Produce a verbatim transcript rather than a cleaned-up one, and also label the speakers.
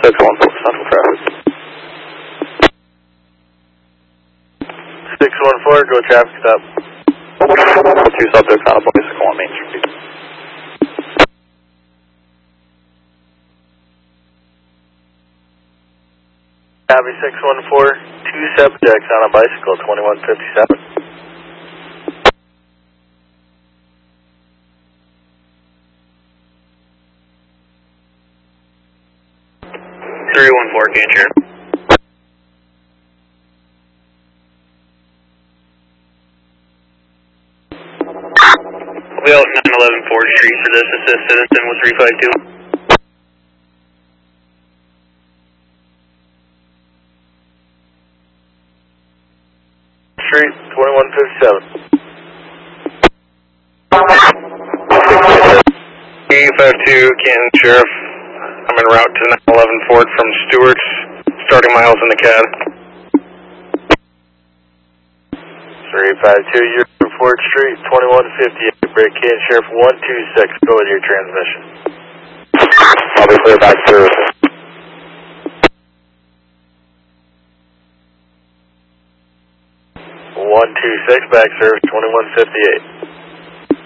Speaker 1: six one four Central traffic.
Speaker 2: six one four, go traffic stop.
Speaker 1: Two subjects on a bicycle on Main Street.
Speaker 2: Copy six one four, two subjects on a bicycle, twenty-one fifty-seven.
Speaker 1: three one four, can't share. We out nine eleven Ford Street for this assist citizen with three five two.
Speaker 2: Street, twenty-one fifty-seven.
Speaker 1: E five two, Canton Sheriff. I'm en route to nine eleven Ford from Stewart's, starting miles in the C A D.
Speaker 2: three five two, you're Ford Street, twenty-one fifty-eight, break Canton Sheriff one two six, go with your transmission.
Speaker 1: I'll be clear back through.
Speaker 2: one two six, back service, twenty-one fifty-eight.